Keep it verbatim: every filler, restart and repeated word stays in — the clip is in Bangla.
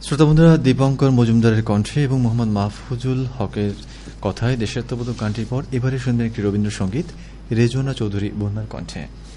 শ্রোতা বন্ধুরা, দীপঙ্কর মজুমদারের কণ্ঠে এবং মোহাম্মদ মাহফুজুল হকের কথায় দেশাত্মবোধক গানটির পর এবারে শুনবেন একটি রবীন্দ্রসঙ্গীত রেজওয়ানা চৌধুরী বন্যার কণ্ঠে।